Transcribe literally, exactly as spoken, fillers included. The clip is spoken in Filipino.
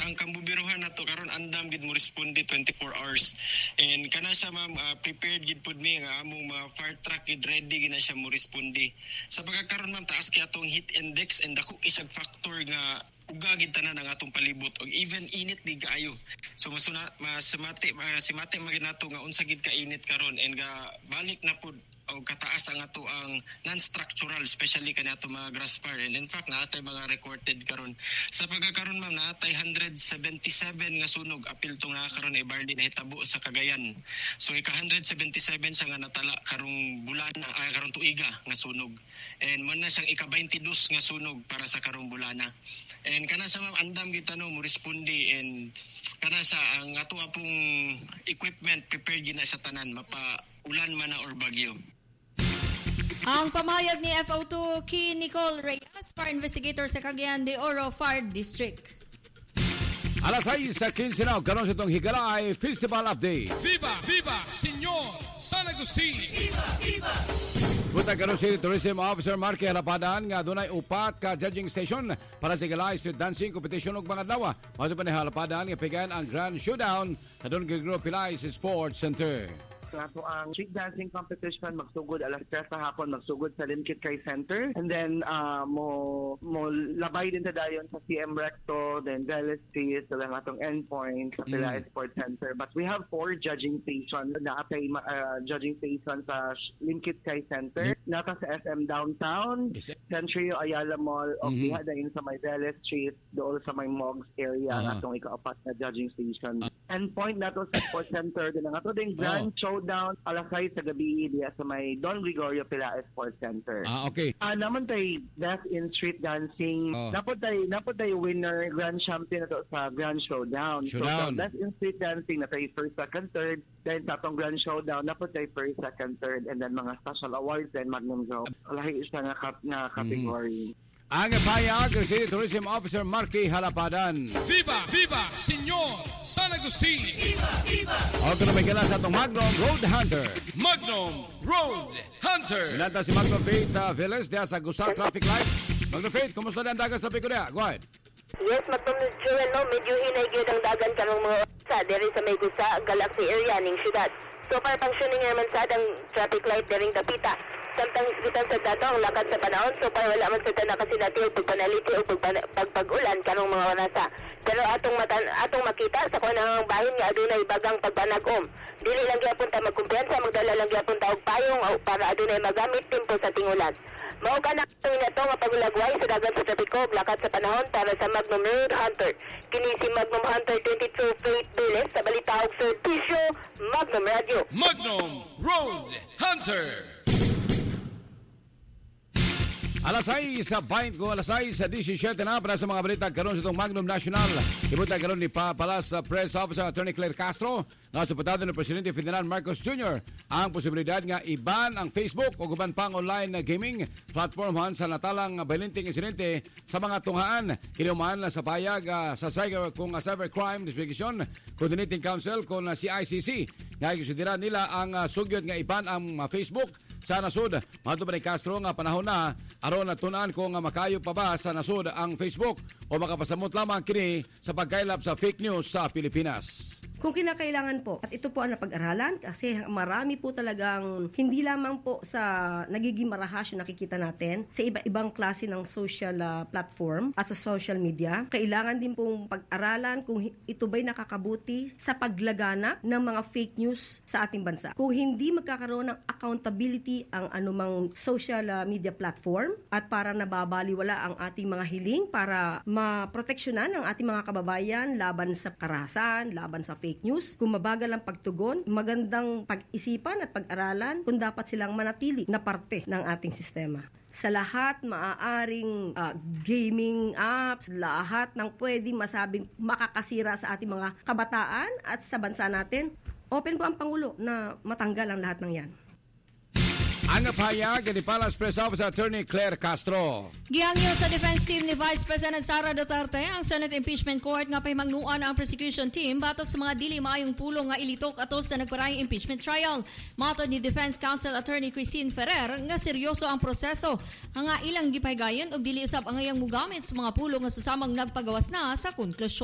ang kambubiruhan nato karon andam gid mo responde twenty-four hours. And kana siya ma'am uh, prepared gid pud mi nga among mga fire truck gid ready gid na siya mo responde. Sa pagkakaroon ma'am taas kay atong heat index and dako isag factor nga uga gid tanan ang atong palibot og even init di kaayo. So masuna masimati masimati maginato nga unsa gid ka init karon and ga balik na pud o kataas ang ato ang non-structural, especially kanato mga grass fire. And in fact, naatay mga recorded karon. Sa pagkakaroon ma'am, naatay one hundred seventy-seven nga sunog. Apil to nga karon ay barley na hitabo sa Cagayan. So ika one hundred seventy-seven sa nga natala karong bulan, ah, karong tuiga nga sunog. And man na siyang ika twenty-two nga sunog para sa karong bulana. And kana sa ma'am, andam kita no, mo responde and kana sa ang ato apong equipment prepared gina sa tanan, mapa ulan man na or bagyo. Ang pamahayag ni F O two Key Nicole Reyes, Fire Investigator sa Cagayan de Oro Fire District. Alas sais sa quince na, karon sa itong Higalay Festival Update. Viva! Viva! Senyor San Agustin! Viva! Viva! Punta karon si Tourism Officer Marky Halapadan nga dunay upat ka judging station para sa Higalay Street Dancing Competition ug mga adlaw. Maso pa ni Halapadan nga pigan ang Grand Showdown sa Dunga Group Pilay Sports Center. So ato ang street dancing competition magsugod alas tres sa hapon, magsugod sa Limkit Kai Center, and then uh, mo mo labay din ta dayon sa C M Recto, then Veles Street, so lang atong endpoint sa Pilay mm. Sports Center. But we have four judging stations na atay uh, judging station sa Limkit Kai Center, mm. nata sa S M Downtown, yes. Century Ayala Mall, o mm-hmm. diha dayon sa may Veles Street, dool sa may Mogs area, uh-huh. atong ikaapat na judging station. Uh-huh. Endpoint nato sa Sports Center, din ang ato ding Grand oh. Showdown alas sais sa gabi diya sa may Don Gregorio Pilay Sports Center. Ah, okay. Ah, uh, naman tay Best in Street Dancing. Oh. Napod tay napod tay winner grand champion nato sa Grand Showdown. Showdown. So, Best in Street Dancing na tay first, second, third. Then sa atong Grand Showdown napod tay first, second, third, and then mga special awards and magnum draw. Lahi isa nga kap na category. Mm. Ang payag si Tourism Officer Marky Halapadan. Viva! Viva! Senyor San Agustin! Viva! Viva! O kung may kala sa itong Magnum Road Hunter. Magnum Road Hunter! Sinanta si Magnum Faith uh, Velez diya sa Gusar Traffic Lights. Magnum Faith, kumusta na ang dagas traffic ko diya? Go ahead. Yes, Magnum Joel, no? Medyo hinay gyud ang dagan karong mga sa diri sa may Gusa, Galaxy area ning syudad. So far functioning naman sa ang traffic light diring Dapita. Samtang hospital sa Dadong, lakad sa panahon, so para wala man sa tanak kasi dati o pagpanaliti o pagpag-ulan karong mga orasa. Pero atong matan, atong makita sa kunang bahin nga adunay bagang pagbanag-om. Dili lang gyapon ta magkumpiyansa, magdala lang gyapon ta og payong o para adunay magamit timpo sa tingulan. Mao ka na na to nga pagulagway sa dagan sa trapiko, lakad sa panahon para sa Magnum Road Hunter. Kini si Magnum Hunter twenty-two Faith Biles sa balita og servisyo Magnum Radio. Magnum Road Hunter. Alas sais sa Bind ko, alas sais sa seventeen na para sa mga balita karon sa itong Magnum National. Ibuta karon ni Papalas sa Press Officer Attorney Claire Castro nga supportado ni Presidente Ferdinand Marcos Junior ang posibilidad nga iban ang Facebook o guban pang online na gaming platform han sa natalang violenteng insidente sa mga tunghaan. Kinuman sa payag uh, sa cyber kung uh, Cybercrime Investigation Coordinating Council kung uh, C I C C nga ikonsidera nila ang uh, sugyot nga iban ang uh, Facebook sa nasud. Mato ba ni Castro nga panahon na aron natunan kung uh, makayo pa ba sa nasud ang Facebook o makapasamot lamang kini sa pagkailap sa fake news sa Pilipinas. Kung kinakailangan po, at ito po ang napag-aralan kasi marami po talagang hindi lamang po sa nagiging marahas yung nakikita natin sa iba-ibang klase ng social uh, platform at sa social media. Kailangan din pong pag-aralan kung ito ba'y nakakabuti sa paglagana ng mga fake news sa ating bansa. Kung hindi magkakaroon ng accountability ang anumang social uh, media platform at para nababaliwala ang ating mga hiling para maproteksyonan ang ating mga kababayan laban sa karahasan, laban sa fake news, kung mabagal ang pagtugon, magandang pag-isipan at pag-aralan kung dapat silang manatili na parte ng ating sistema. Sa lahat maaaring uh, gaming apps, lahat ng pwedeng masabing makakasira sa ating mga kabataan at sa bansa natin, open po ang Pangulo na matanggal ang lahat ng yan. Ang pahayag ni Palace Press Officer Attorney Claire Castro. Gihangyo sa defense team ni Vice President Sara Duterte ang Senate Impeachment Court nga pahimangnuan ang prosecution team batok sa mga dili maayong pulong nga ilitok atol sa nagparahing impeachment trial. Matod ni Defense Counsel Attorney Christine Ferrer nga seryoso ang proseso nga ilang gipahigayon og dili usab ang ngayang mugamit sa mga pulong nga susamang nagpagawas na sa konklusyon.